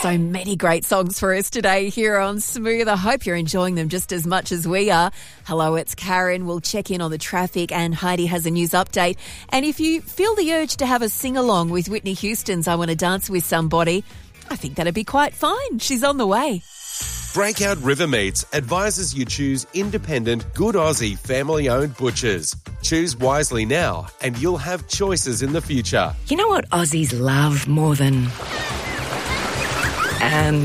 So many great songs for us today here on Smooth. I hope you're enjoying them just as much as we are. Hello, it's Karen. We'll check in on the traffic and Heidi has a news update. And if you feel the urge to have a sing-along with Whitney Houston's I Want to Dance with Somebody, I think that'd be quite fine. She's on the way. Breakout River Meats advises you choose independent, good Aussie, family-owned butchers. Choose wisely now and you'll have choices in the future. You know what Aussies love more than... And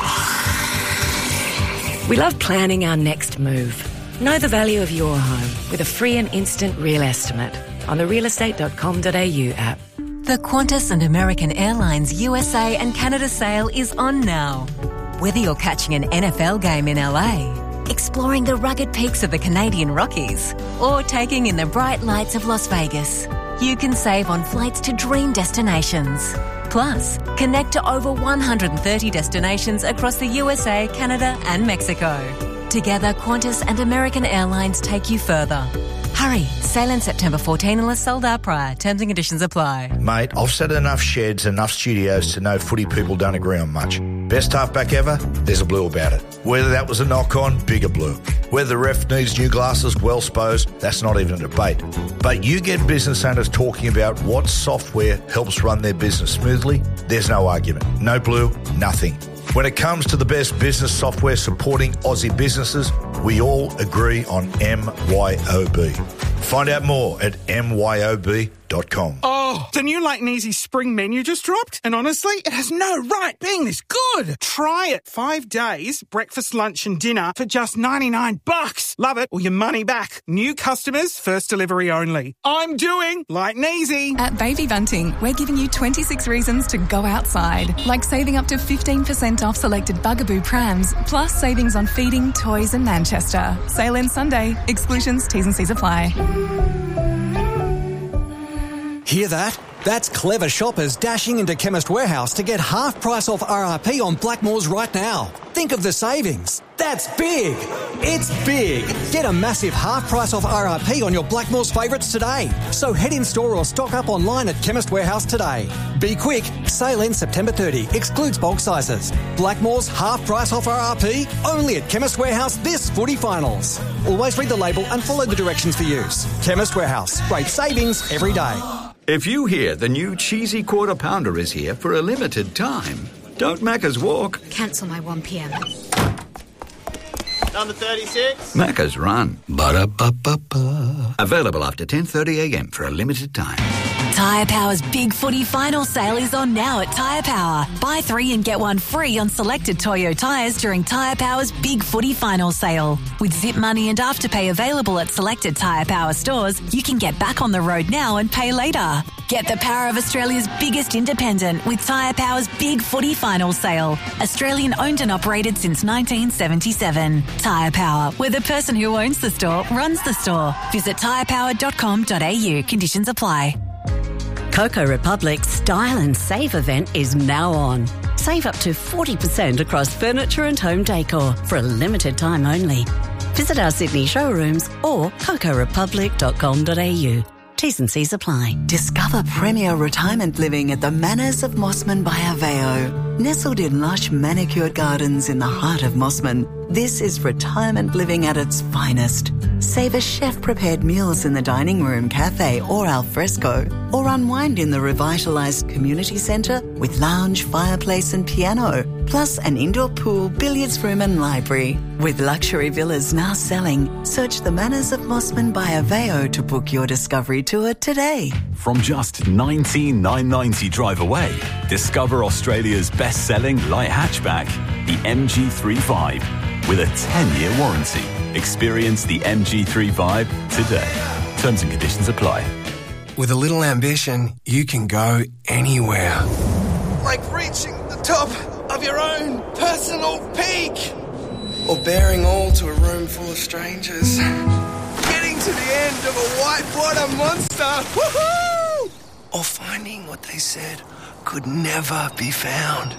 we love planning our next move. Know the value of your home with a free and instant real estimate on the realestate.com.au app. The Qantas and American Airlines USA and Canada sale is on now. Whether you're catching an NFL game in LA, exploring the rugged peaks of the Canadian Rockies, or taking in the bright lights of Las Vegas, you can save on flights to dream destinations. Plus, connect to over 130 destinations across the USA, Canada and Mexico. Together, Qantas and American Airlines take you further. Hurry, sail in September 14 unless sold out prior. Terms and conditions apply. Mate, I've set enough sheds, enough studios to know footy people don't agree on much. Best halfback ever? There's a blue about it. Whether that was a knock-on, bigger blue. Whether the ref needs new glasses, well supposed, that's not even a debate. But you get business owners talking about what software helps run their business smoothly, there's no argument. No blue, nothing. When it comes to the best business software supporting Aussie businesses, we all agree on MYOB. Find out more at myob.com. Oh, the new Light and Easy spring menu just dropped, and honestly, it has no right being this good. Try it. 5 days, breakfast, lunch and dinner for just $99. Love it or your money back. New customers, first delivery only. I'm doing Light and Easy. At Baby Bunting, we're giving you 26 reasons to go outside, like saving up to 15% off selected Bugaboo prams, plus savings on feeding, toys and Manchester. Sale ends Sunday. Exclusions, T's and C's apply. Hear that? That's clever shoppers dashing into Chemist Warehouse to get half price off RRP on Blackmores right now. Think of the savings. That's big. It's big. Get a massive half price off RRP on your Blackmores favourites today. So head in store or stock up online at Chemist Warehouse today. Be quick. Sale ends September 30. Excludes bulk sizes. Blackmores half price off RRP only at Chemist Warehouse this footy finals. Always read the label and follow the directions for use. Chemist Warehouse. Great savings every day. If you hear the new cheesy quarter pounder is here for a limited time, don't Macca's walk. Cancel my 1pm. Number 36. Macca's run. Ba-da-ba-ba-ba. Available after 10:30am for a limited time. Tyre Power's Big Footy Final Sale is on now at Tyre Power. Buy 3 and get 1 free on selected Toyo tyres during Tyre Power's Big Footy Final Sale. With Zip Money and Afterpay available at selected Tyre Power stores, you can get back on the road now and pay later. Get the power of Australia's biggest independent with Tyre Power's Big Footy Final Sale. Australian owned and operated since 1977. Tyre Power, where the person who owns the store runs the store. Visit tyrepower.com.au. Conditions apply. Coco Republic's Style and Save event is now on. Save up to 40% across furniture and home decor for a limited time only. Visit our Sydney showrooms or cocorepublic.com.au. T's and C's apply. Discover premier retirement living at the Manors of Mossman by Aveo. Nestled in lush manicured gardens in the heart of Mossman, this is retirement living at its finest. Savor chef-prepared meals in the dining room, cafe or al fresco, or unwind in the revitalised community centre with lounge, fireplace and piano, plus an indoor pool, billiards room and library. With luxury villas now selling, search the Manors of Mossman by Aveo to book your discovery tour today. From just $19,990 drive away, discover Australia's best-selling light hatchback, the MG35, with a 10-year warranty. Experience the MG35 today. Terms and conditions apply. With a little ambition, you can go anywhere. Like reaching the top of your own personal peak. Or bearing all to a room full of strangers. Getting to the end of a whitewater monster. Woohoo! Or finding what they said could never be found.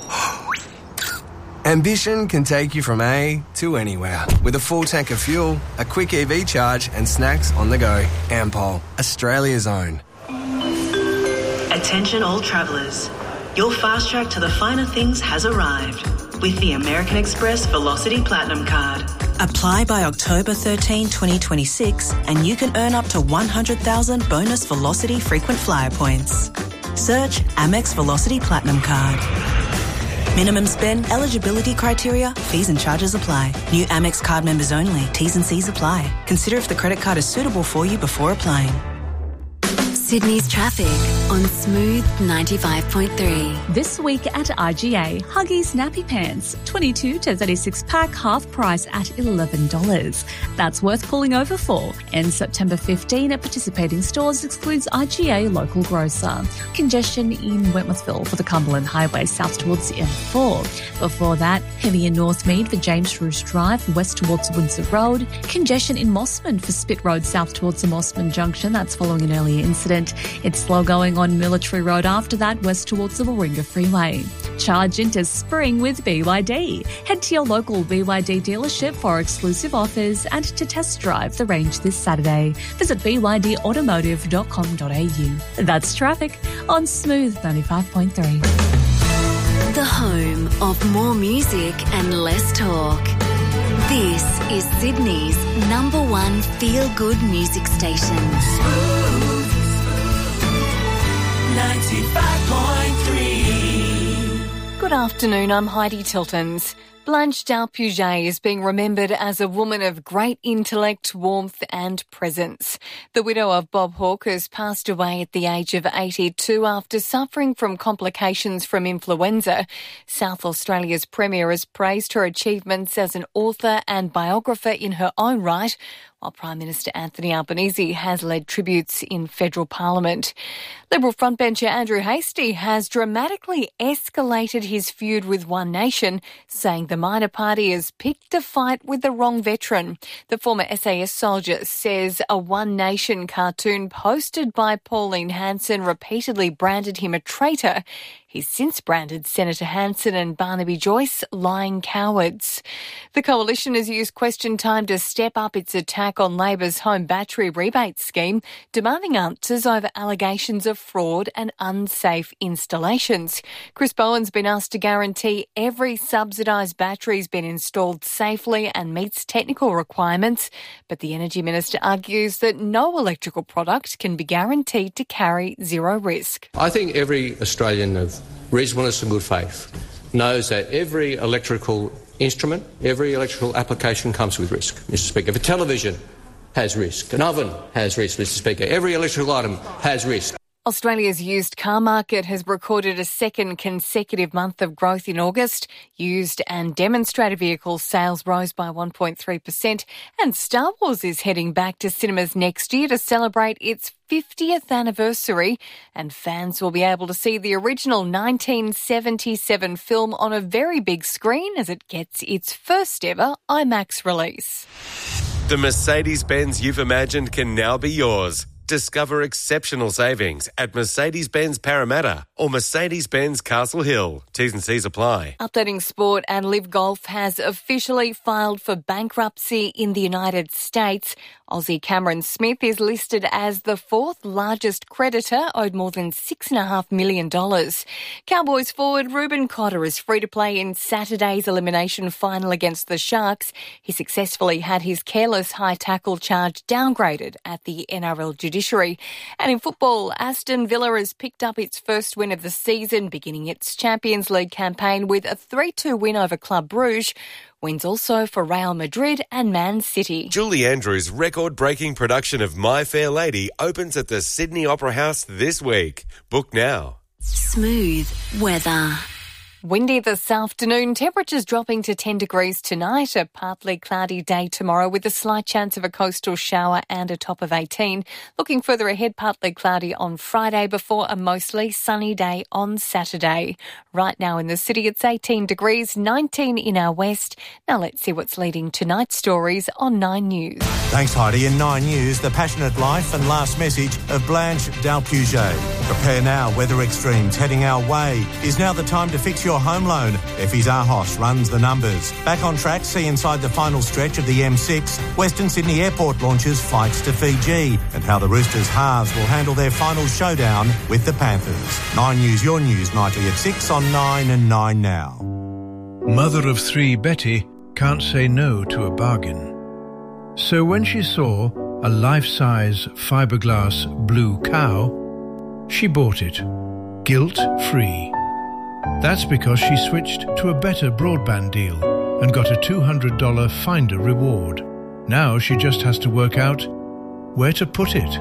Ambition can take you from A to anywhere. With a full tank of fuel, a quick EV charge and snacks on the go. Ampol, Australia's own. Attention all travellers. Your fast track to the finer things has arrived with the American Express Velocity Platinum Card. Apply by October 13, 2026 and you can earn up to 100,000 bonus Velocity frequent flyer points. Search Amex Velocity Platinum Card. Minimum spend, eligibility criteria, fees and charges apply. New Amex card members only. T's and C's apply. Consider if the credit card is suitable for you before applying. Sydney's traffic on Smooth 95.3. This week at IGA, Huggies Nappy Pants, 22 to 36 pack, half price at $11. That's worth pulling over for. And September 15 at participating stores excludes IGA local grocer. Congestion in Wentworthville for the Cumberland Highway south towards the M4. Before that, heavy in Northmead for James Roos Drive west towards Windsor Road. Congestion in Mossman for Spit Road south towards the Mossman Junction. That's following an earlier incident. It's slow going on Military Road after that, west towards the Warringah Freeway. Charge into spring with BYD. Head to your local BYD dealership for exclusive offers and to test drive the range this Saturday. Visit bydautomotive.com.au. That's traffic on Smooth 95.3. The home of more music and less talk. This is Sydney's #1 feel-good music station. Smooth 95.3. Good afternoon, I'm Heidi Tiltons. Blanche Dalpuget is being remembered as a woman of great intellect, warmth and presence. The widow of Bob Hawke has passed away at the age of 82 after suffering from complications from influenza. South Australia's Premier has praised her achievements as an author and biographer in her own right, while Prime Minister Anthony Albanese has led tributes in federal parliament. Liberal frontbencher Andrew Hastie has dramatically escalated his feud with One Nation, saying the minor party has picked a fight with the wrong veteran. The former SAS soldier says a One Nation cartoon posted by Pauline Hanson repeatedly branded him a traitor. He's since branded Senator Hanson and Barnaby Joyce lying cowards. The Coalition has used question time to step up its attack on Labor's home battery rebate scheme, demanding answers over allegations of fraud and unsafe installations. Chris Bowen's been asked to guarantee every subsidised battery's been installed safely and meets technical requirements, but the Energy Minister argues that no electrical product can be guaranteed to carry zero risk. I think every Australian of reasonableness and good faith knows that every electrical instrument, every electrical application comes with risk, Mr. Speaker. If a television has risk, an oven has risk, Mr. Speaker. Every electrical item has risk. Australia's used car market has recorded a second consecutive month of growth in August. Used and demonstrator vehicle sales rose by 1.3%, and Star Wars is heading back to cinemas next year to celebrate its 50th anniversary, and fans will be able to see the original 1977 film on a very big screen as it gets its first ever IMAX release. The Mercedes-Benz you've imagined can now be yours. Discover exceptional savings at Mercedes-Benz Parramatta or Mercedes-Benz Castle Hill. T's and C's apply. Updating sport, and Liv Golf has officially filed for bankruptcy in the United States. Aussie Cameron Smith is listed as the fourth largest creditor, owed more than $6.5 million. Cowboys forward Ruben Cotter is free to play in Saturday's elimination final against the Sharks. He successfully had his careless high tackle charge downgraded at the NRL Judiciary. And in football, Aston Villa has picked up its first win of the season, beginning its Champions League campaign with a 3-2 win over Club Brugge. Wins also for Real Madrid and Man City. Julie Andrews' record-breaking production of My Fair Lady opens at the Sydney Opera House this week. Book now. Smooth weather. Windy this afternoon, temperatures dropping to 10 degrees tonight, a partly cloudy day tomorrow with a slight chance of a coastal shower and a top of 18. Looking further ahead, partly cloudy on Friday before a mostly sunny day on Saturday. Right now in the city, it's 18 degrees, 19 in our west. Now let's see what's leading tonight's stories on 9 News. Thanks, Heidi. In 9 News, the passionate life and last message of Blanche Dalpuget. Prepare now, weather extremes heading our way. Is now the time to fix your or home loan. Effie's Arhos runs the numbers. Back on track, see inside the final stretch of the M6, Western Sydney Airport launches flights to Fiji, and how the Roosters halves will handle their final showdown with the Panthers. 9 News, your news, nightly at 6 on 9 and 9 now. Mother of three Betty can't say no to a bargain. So when she saw a life-size fiberglass blue cow, she bought it, guilt-free. That's because she switched to a better broadband deal and got a $200 Finder reward. Now she just has to work out where to put it.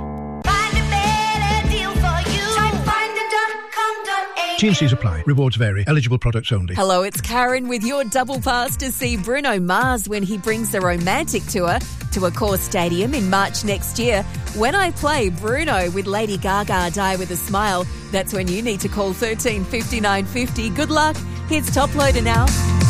T&Cs apply. Rewards vary. Eligible products only. Hello, it's Karen with your double pass to see Bruno Mars when he brings the romantic tour to Accor Stadium in March next year. When I play Bruno with Lady Gaga, Die With a Smile, that's when you need to call 13 59 50. Good luck. Here's Top Loader now.